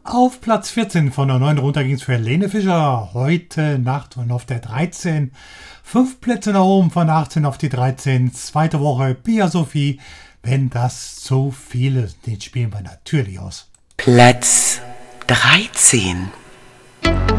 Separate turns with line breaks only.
Auf Platz 14 von der 9 runter ging es für Helene Fischer. Heute Nacht und auf der 13. 5 Plätze nach oben von 18 auf die 13. Zweite Woche Pia Sophie. Wenn das zu viel ist, den spielen wir natürlich aus.
Platz 13.